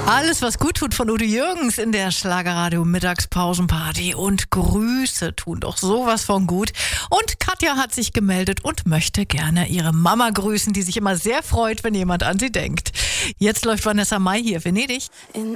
Alles, was gut tut von Udo Jürgens in der Schlagerradio Mittagspausenparty. Und Grüße tun doch sowas von gut. Und Katja hat sich gemeldet und möchte gerne ihre Mama grüßen, die sich immer sehr freut, wenn jemand an sie denkt. Jetzt läuft Vanessa Mai hier, Venedig. In